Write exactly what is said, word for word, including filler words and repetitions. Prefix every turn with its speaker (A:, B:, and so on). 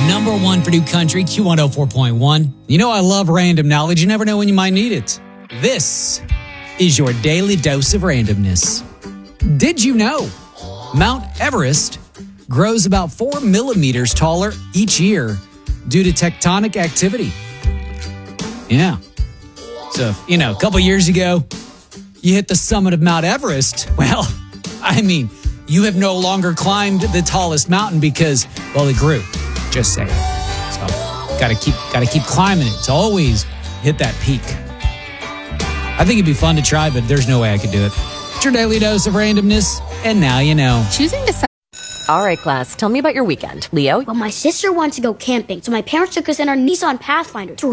A: Number one for new country, Q one oh four point one. You know I love random knowledge. You never know when you might need it. This is your daily dose of randomness. Did you know Mount Everest grows about four millimeters taller each year due to tectonic activity? Yeah. So, you know, a couple years ago, you hit the summit of Mount Everest. Well, I mean, you have no longer climbed the tallest mountain because, well, it grew. Just saying. So, gotta keep, gotta keep climbing it to always hit that peak. I think it'd be fun to try, but there's no way I could do it. It's your daily dose of randomness, and now you know.
B: Choosing to. All right, class, tell me about your weekend. Leo?
C: Well, my sister wanted to go camping, so my parents took us in our Nissan Pathfinder to